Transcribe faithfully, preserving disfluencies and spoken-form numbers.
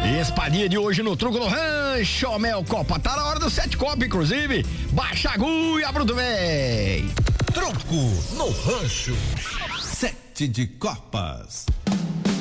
Espadinha de hoje no Truco do Rancho, Mel Copa. Tá na hora do sete copa, inclusive. Baixa a agulha, bruto, véi. Truco no Rancho. Sete de copas.